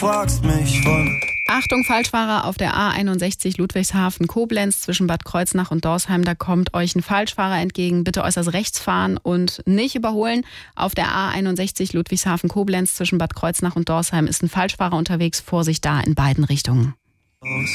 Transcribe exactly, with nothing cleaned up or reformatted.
fragst mich wann. Achtung, Falschfahrer auf der A einundsechzig Ludwigshafen-Koblenz zwischen Bad Kreuznach und Dorsheim. Da kommt euch ein Falschfahrer entgegen. Bitte äußerst rechts fahren und nicht überholen. Auf der A einundsechzig Ludwigshafen-Koblenz zwischen Bad Kreuznach und Dorsheim ist ein Falschfahrer unterwegs. Vorsicht da in beiden Richtungen.